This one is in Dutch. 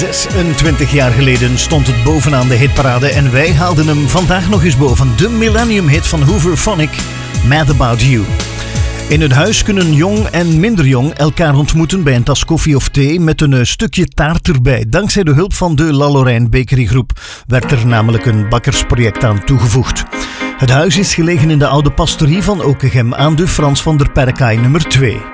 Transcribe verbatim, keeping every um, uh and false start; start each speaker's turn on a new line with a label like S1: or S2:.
S1: zesentwintig jaar geleden stond het bovenaan de hitparade en wij haalden hem vandaag nog eens boven. De Millennium hit van Hooverphonic, Mad About You. In het huis kunnen jong en minder jong elkaar ontmoeten bij een tas koffie of thee met een stukje taart erbij. Dankzij de hulp van de La Lorraine Bakery Groep werd er namelijk een bakkersproject aan toegevoegd. Het huis is gelegen in de oude pastorie van Okegem aan de Frans van der Perkaai nummer twee.